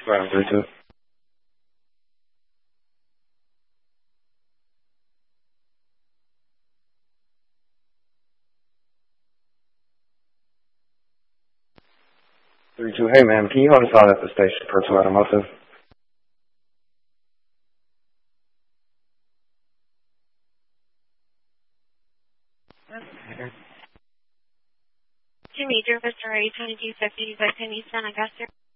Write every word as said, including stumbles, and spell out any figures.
Ground three two. Three two. Hey ma'am, can you hold us out at the station for two automotive? Two major Vista twenty-two fifty by Penny Eastern Augusta.